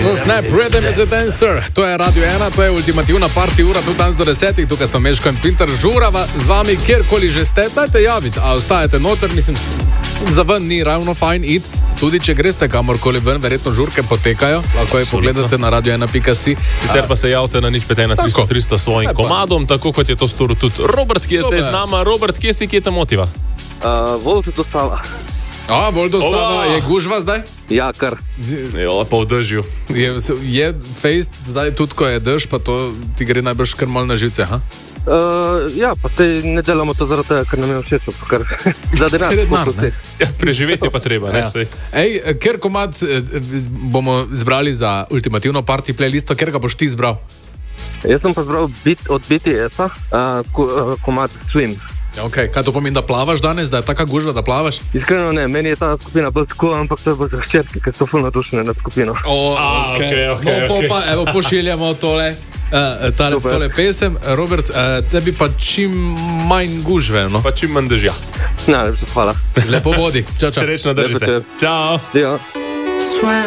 So Snap Rhythm is a Dancer. To je Radio 1, to je ultimativna party ura, tudi danes do 10. Tukaj smo Meško in Pinter, žurava z vami, kjerkoli že ste. Dajte javiti, a ostajate noter, mislim, za ven ni ravno fajn iti. Tudi če greste kamorkoli ven, verjetno žurke potekajo, lahko je pogledate na radio1.si. Sicer pa se javite na 051 svojim komadom, tako kot je to storil tudi Robert, ki je zdaj z nama. Robert, kje si, kje te motiva? Volto dostava. Volto dostava, je gužva zdaj? Ja, kar. Jo, pa v dežju. Je fejst zdaj tudi, ko je dež, pa to ti gre najbrž kar malo na živce, ha? Ja, pa te ne delamo to zaradi tega, ker nam je všeč, ker za denar. Ja, preživeti pa treba, ne? Ej, ker komad bomo zbrali za ultimativno party playlisto, ker ga boš ti zbral? Jaz sem pa zbral od BTS-a, komad Swim. Okay. Kaj to pomeni, da plavaš danes, da je taka gužva, da plavaš? Iskreno ne, meni je ta skupina bolj tako, ampak to je bolj za hčerke, ker so ful nadušene nad skupino. Pa evo, pošiljamo tole pesem. Robert, tebi pa čim manj gužve, no? Pa čim manj dežja. Najlepša hvala. Lepo vodi. Čau, čau. Srečno, drži se. Čau. Ja.